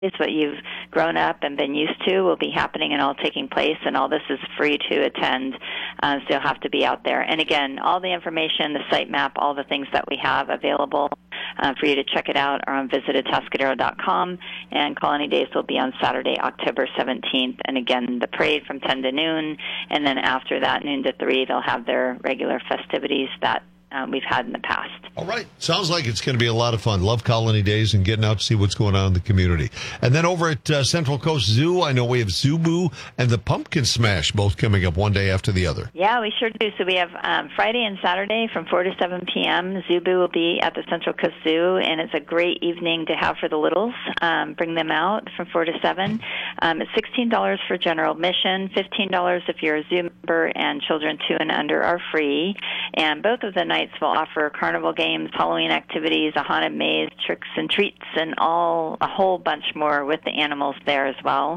what you've grown up and been used to will be happening and all taking place, and all this is free to attend, so you'll have to be out there. And again, all the information, the site map, all the things that we have available for you to check it out are on visitatascadero.com, and Colony Days will be on Saturday, October 17th. And again, the parade from 10 to noon, and then after that, noon to 3, they'll have their regular festivities that we've had in the past. All right. Sounds like it's going to be a lot of fun. Love Colony Days and getting out to see what's going on in the community. And then over at Central Coast Zoo, I know we have Zubu and the Pumpkin Smash both coming up one day after the other. Yeah, we sure do. So we have Friday and Saturday from 4 to 7 p.m. Zubu will be at the Central Coast Zoo, and it's a great evening to have for the littles. Bring them out from 4 to 7. It's $16 for general admission, $15 if you're a Zoo member, and children 2 and under are free. And both of the nights will offer carnival games, Halloween activities, a haunted maze, tricks and treats, and a whole bunch more with the animals there as well.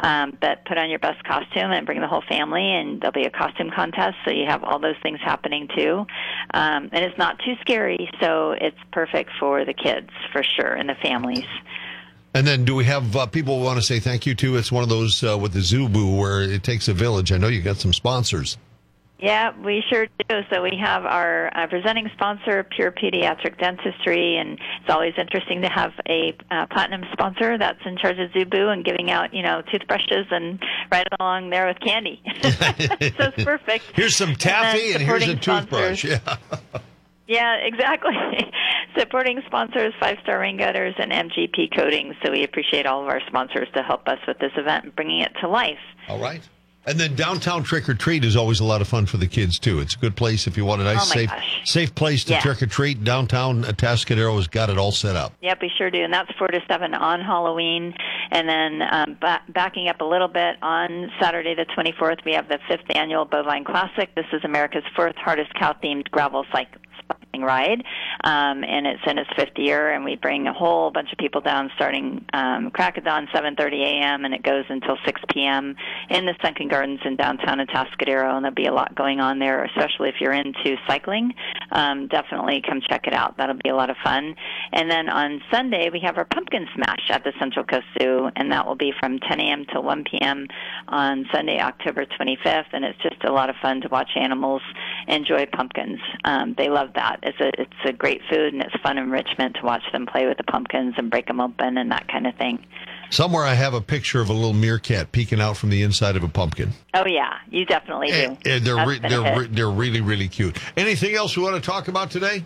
But put on your best costume and bring the whole family, and there'll be a costume contest, so you have all those things happening too. And it's not too scary, so it's perfect for the kids for sure and the families. And then do we have people we want to say thank you to? It's one of those with the Zubu where it takes a village. I know you got some sponsors. Yeah, we sure do. So we have our presenting sponsor, Pure Pediatric Dentistry, and it's always interesting to have a platinum sponsor that's in charge of Zubu and giving out, toothbrushes and right along there with candy. So it's perfect. Here's some taffy and here's a toothbrush. Yeah. Yeah, exactly. Supporting sponsors, 5-Star Rain Gutters, and MGP Coatings. So we appreciate all of our sponsors to help us with this event and bringing it to life. All right. And then downtown Trick or Treat is always a lot of fun for the kids, too. It's a good place if you want a nice, safe place to trick or treat. Downtown Atascadero has got it all set up. Yep, we sure do. And that's 4 to 7 on Halloween. And then backing up a little bit, on Saturday the 24th, we have the 5th Annual Bovine Classic. This is America's 4th hardest cow-themed gravel cycling ride, and it's in its 5th year, and we bring a whole bunch of people down starting crack of dawn, 7:30 a.m., and it goes until 6 p.m. in the Sunken Gardens in downtown Atascadero, and there'll be a lot going on there, especially if you're into cycling. Definitely come check it out. That'll be a lot of fun. And then on Sunday, we have our Pumpkin Smash at the Central Coast Zoo, and that will be from 10 a.m. till 1 p.m. on Sunday, October 25th, and it's just a lot of fun to watch animals enjoy pumpkins. They love that. It's a great food, and it's fun enrichment to watch them play with the pumpkins and break them open and that kind of thing. Somewhere I have a picture of a little meerkat peeking out from the inside of a pumpkin. Oh, yeah. You definitely do. And they're really, really cute. Anything else we want to talk about today?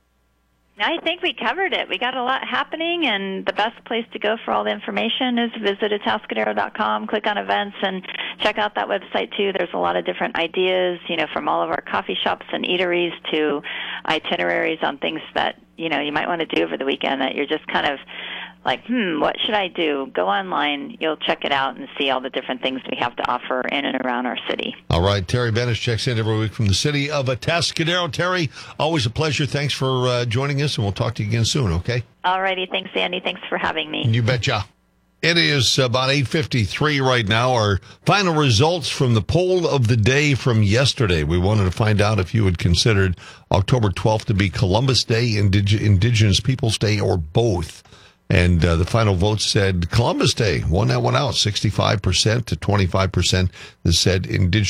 I think we covered it. We got a lot happening, and the best place to go for all the information is visit atascadero.com, click on events, and check out that website, too. There's a lot of different ideas, from all of our coffee shops and eateries to itineraries on things that, you might want to do over the weekend that you're just kind of like, what should I do? Go online. You'll check it out and see all the different things we have to offer in and around our city. All right. Terry Bennis checks in every week from the city of Atascadero. Terry, always a pleasure. Thanks for joining us, and we'll talk to you again soon, okay? All righty. Thanks, Andy. Thanks for having me. You betcha. It is about 8:53 right now. Our final results from the poll of the day from yesterday. We wanted to find out if you had considered October 12th to be Columbus Day, Indigenous Peoples Day, or both. And the final vote said Columbus Day. One that went out, 65% to 25% that said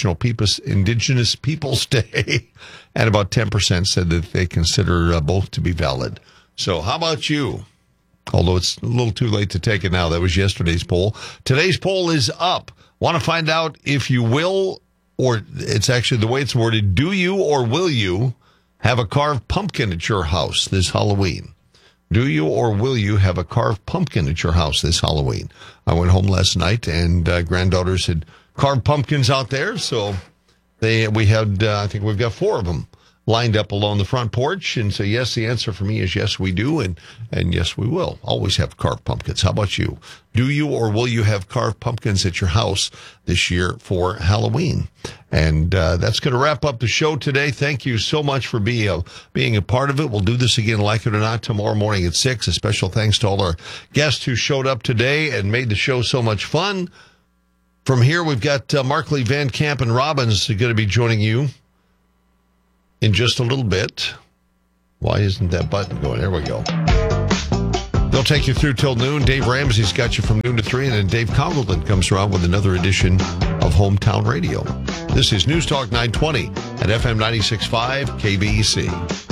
Indigenous Peoples Day. And about 10% said that they consider both to be valid. So how about you? Although it's a little too late to take it now. That was yesterday's poll. Today's poll is up. Want to find out if you will, or it's actually the way it's worded, do you or will you have a carved pumpkin at your house this Halloween? Do you or will you have a carved pumpkin at your house this Halloween? I went home last night, and granddaughters had carved pumpkins out there, so we had, I think we've got 4 of them lined up along the front porch. And so, yes, the answer for me is yes, we do, and yes, we will always have carved pumpkins. How about you? Do you or will you have carved pumpkins at your house this year for Halloween? And that's going to wrap up the show today. Thank you so much for being a part of it. We'll do this again, like it or not, tomorrow morning at 6. A special thanks to all our guests who showed up today and made the show so much fun. From here, we've got Markley, Van Camp, and Robbins going to be joining you in just a little bit. Why isn't that button going? There we go. They'll They'll take you through till noon. Dave Ramsey's got you from noon to 3, and then Dave Congleton comes around with another edition of Hometown Radio. This is News Talk 920 at FM 96.5 KBEC.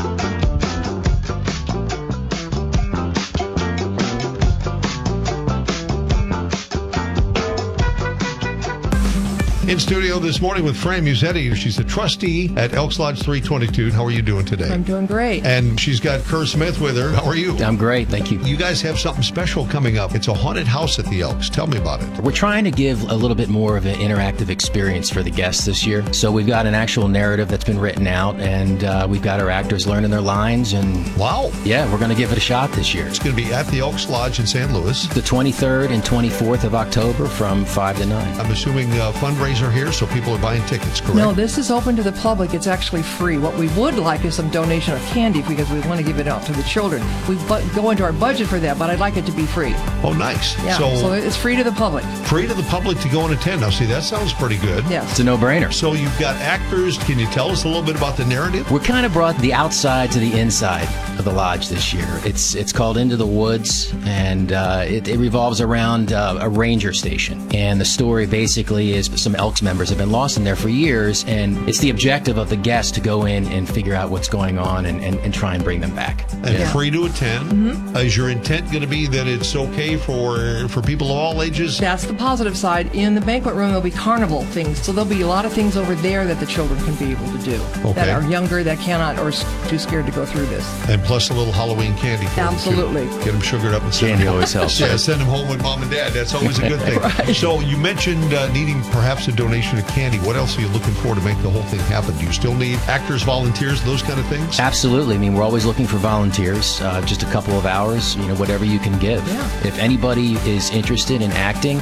In studio this morning with Fran Musetti. She's a trustee at Elks Lodge 322. How are you doing today? I'm doing great. And she's got Kerr Smith with her. How are you? I'm great, thank you. You guys have something special coming up. It's a haunted house at the Elks. Tell me about it. We're trying to give a little bit more of an interactive experience for the guests this year. So we've got an actual narrative that's been written out, and we've got our actors learning their lines. And wow. Yeah, we're going to give it a shot this year. It's going to be at the Elks Lodge in San Luis. The 23rd and 24th of October from 5 to 9. I'm assuming fundraiser here, so people are buying tickets, correct? No, this is open to the public. It's actually free. What we would like is some donation of candy because we want to give it out to the children. We go into our budget for that, but I'd like it to be free. Oh, nice. Yeah, so it's free to the public. Free to the public to go and attend. Now, see, that sounds pretty good. Yes. It's a no-brainer. So you've got actors. Can you tell us a little bit about the narrative? We kind of brought the outside to the inside of the lodge this year. It's called Into the Woods, and it revolves around a ranger station. And the story basically is some Elks members have been lost in there for years, and it's the objective of the guests to go in and figure out what's going on and try and bring them back. And free to attend. Mm-hmm. Is your intent going to be that it's okay for people of all ages? That's the positive side. In the banquet room, there'll be carnival things, so there'll be a lot of things over there that the children can be able to do that are younger, that cannot, or too scared to go through this. And plus a little Halloween candy for Absolutely. them too. Get them sugared up and send candy them always helps. Yeah, send them home with mom and dad. That's always a good thing. Right. So you mentioned needing perhaps a donation of candy. What else are you looking for to make the whole thing happen? Do you still need actors, volunteers, those kind of things? Absolutely. I mean, we're always looking for volunteers, just a couple of hours, whatever you can give. Yeah. If anybody is interested in acting,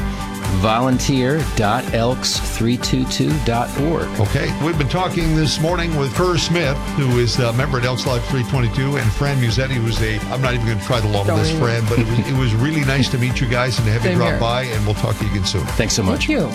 volunteer.elks322.org. Okay. We've been talking this morning with Kerr Smith, who is a member at Elks Lodge 322, and Fran Musetti, who's I'm not even going to try the long list, Fran, but it was really nice to meet you guys and to have you drop by, and we'll talk to you again soon. Thanks so much. Thank you.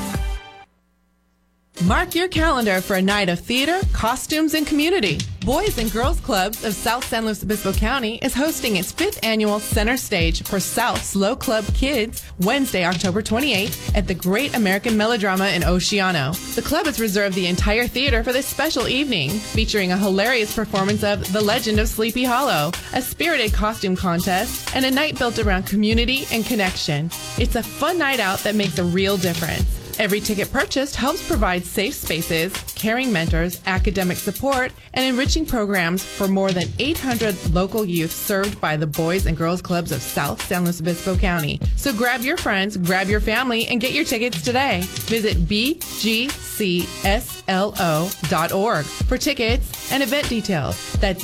Mark your calendar for a night of theater, costumes, and community. Boys and Girls Clubs of South San Luis Obispo County is hosting its 5th annual Center Stage for South Slow Club Kids Wednesday, October 28th at the Great American Melodrama in Oceano. The club has reserved the entire theater for this special evening, featuring a hilarious performance of The Legend of Sleepy Hollow, a spirited costume contest, and a night built around community and connection. It's a fun night out that makes a real difference. Every ticket purchased helps provide safe spaces, caring mentors, academic support, and enriching programs for more than 800 local youth served by the Boys and Girls Clubs of South San Luis Obispo County. So grab your friends, grab your family, and get your tickets today. Visit bgcslo.org for tickets and event details. That's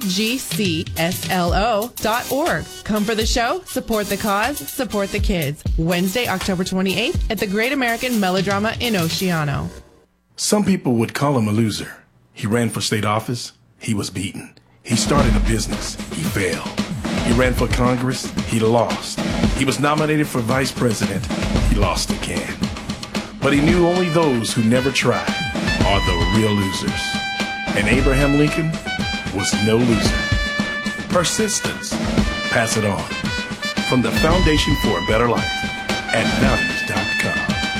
bgcslo.org. Come for the show, support the cause, support the kids. Wednesday, October 28th at the Great American Melodrama in Oceano. Some people would call him a loser. He ran for state office. He was beaten. He started a business. He failed. He ran for Congress. He lost. He was nominated for vice president. He lost again. But he knew only those who never tried are the real losers. And Abraham Lincoln was no loser. Persistence. Pass it on. From the Foundation for a Better Life at values.com.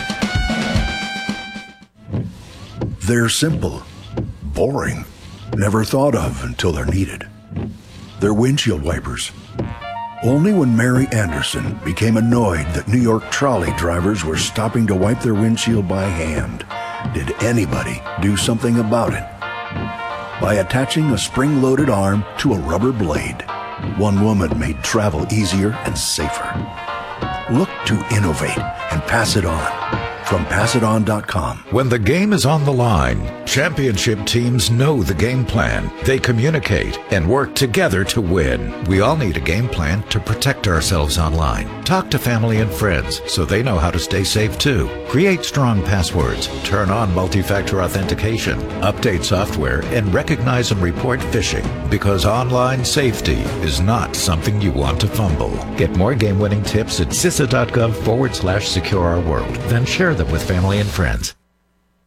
They're simple, boring, never thought of until they're needed. They're windshield wipers. Only when Mary Anderson became annoyed that New York trolley drivers were stopping to wipe their windshield by hand did anybody do something about it. By attaching a spring-loaded arm to a rubber blade, one woman made travel easier and safer. Look to innovate and pass it on. From PassItOn.com. When the game is on the line, championship teams know the game plan. They communicate and work together to win. We all need a game plan to protect ourselves online. Talk to family and friends so they know how to stay safe too. Create strong passwords, turn on multi-factor authentication, update software, and recognize and report phishing, because online safety is not something you want to fumble. Get more game-winning tips at CISA.gov/secure our world. Then share them with family and friends.